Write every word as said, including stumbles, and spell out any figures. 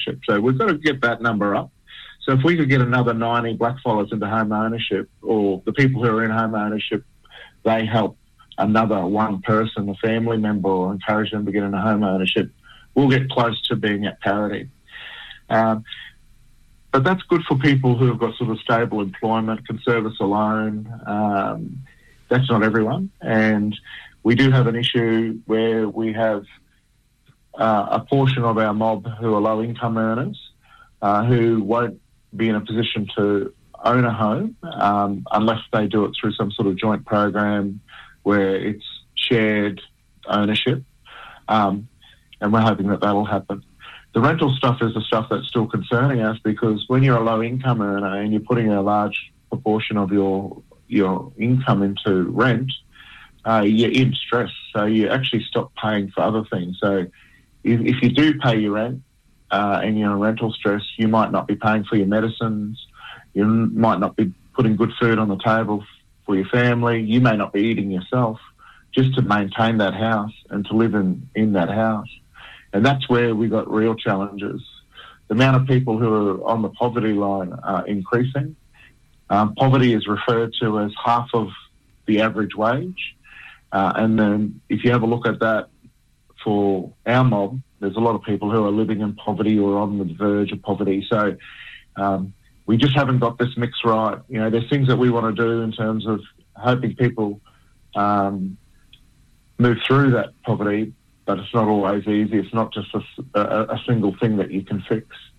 So we've got to get that number up. So if we could get another ninety blackfellas into home ownership, or the people who are in home ownership, they help another one person, a family member, or encourage them to get into home ownership, we'll get close to being at parity. Um, but that's good for people who have got sort of stable employment, can service a loan. Um, that's not everyone. And we do have an issue where we have uh, a portion of our mob who are low-income earners uh, who won't be in a position to own a home um, unless they do it through some sort of joint program where it's shared ownership. Um, and we're hoping that that'll happen. The rental stuff is the stuff that's still concerning us, because when you're a low-income earner and you're putting a large proportion of your your income into rent, uh, you're in stress. So you actually stop paying for other things. So if, if you do pay your rent uh, and you're in rental stress, you might not be paying for your medicines. You might not be putting good food on the table for your family. You may not be eating yourself just to maintain that house and to live in, in that house. And that's where we got real challenges. The amount of people who are on the poverty line are increasing. Um, poverty is referred to as half of the average wage. Uh, and then if you have a look at that for our mob, there's a lot of people who are living in poverty or on the verge of poverty. So um, we just haven't got this mix right. You know, there's things that we want to do in terms of hoping people um, move through that poverty, but it's not always easy. It's not just a, a, a single thing that you can fix.